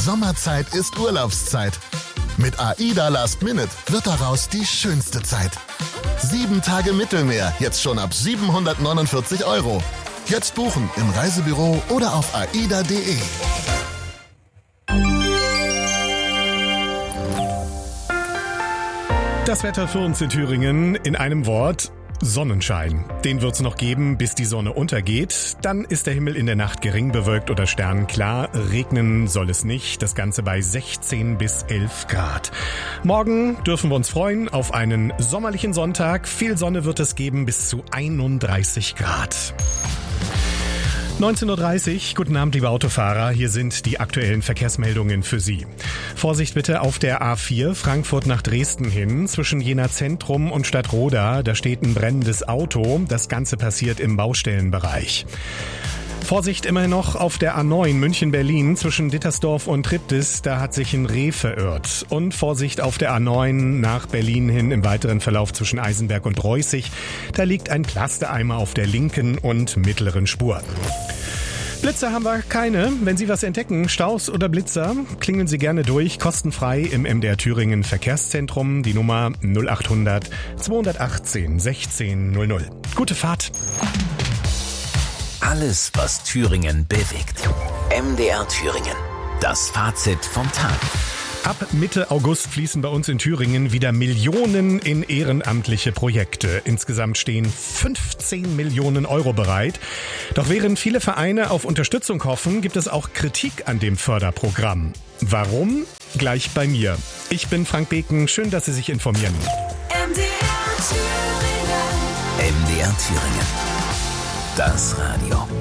Sommerzeit ist Urlaubszeit. Mit AIDA Last Minute wird daraus die schönste Zeit. 7 Tage Mittelmeer, jetzt schon ab 749 €. Jetzt buchen im Reisebüro oder auf aida.de. Das Wetter für uns in Thüringen in einem Wort: Sonnenschein. Den wird's noch geben, bis die Sonne untergeht. Dann ist der Himmel in der Nacht gering bewölkt oder sternklar. Regnen soll es nicht. Das Ganze bei 16 bis 11 Grad. Morgen dürfen wir uns freuen auf einen sommerlichen Sonntag. Viel Sonne wird es geben, bis zu 31 Grad. 19:30 Uhr, guten Abend, liebe Autofahrer. Hier sind die aktuellen Verkehrsmeldungen für Sie. Vorsicht bitte auf der A4 Frankfurt nach Dresden hin. Zwischen Jena Zentrum und Stadtroda, da steht ein brennendes Auto. Das Ganze passiert im Baustellenbereich. Vorsicht immer noch auf der A9 München-Berlin zwischen Dittersdorf und Triptis, da hat sich ein Reh verirrt. Und Vorsicht auf der A9 nach Berlin hin im weiteren Verlauf zwischen Eisenberg und Reußig, da liegt ein Plastereimer auf der linken und mittleren Spur. Blitzer haben wir keine. Wenn Sie was entdecken, Staus oder Blitzer, klingeln Sie gerne durch, kostenfrei im MDR Thüringen Verkehrszentrum, die Nummer 0800 218 1600. Gute Fahrt! Alles, was Thüringen bewegt. MDR Thüringen. Das Fazit vom Tag. Ab Mitte August fließen bei uns in Thüringen wieder Millionen in ehrenamtliche Projekte. Insgesamt stehen 15 Millionen € bereit. Doch während viele Vereine auf Unterstützung hoffen, gibt es auch Kritik an dem Förderprogramm. Warum? Gleich bei mir. Ich bin Frank Beken. Schön, dass Sie sich informieren. MDR Thüringen. Das Radio.